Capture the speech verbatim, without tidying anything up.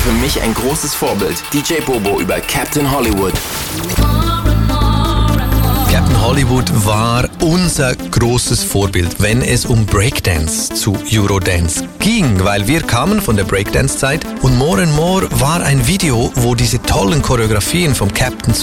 für mich ein großes Vorbild. D J Bobo über Captain Hollywood. Captain Hollywood war unser großes Vorbild, wenn es um Breakdance zu Eurodance ging, weil wir kamen von der Breakdance-Zeit und More and More war ein Video, wo diese tollen Choreografien vom Captain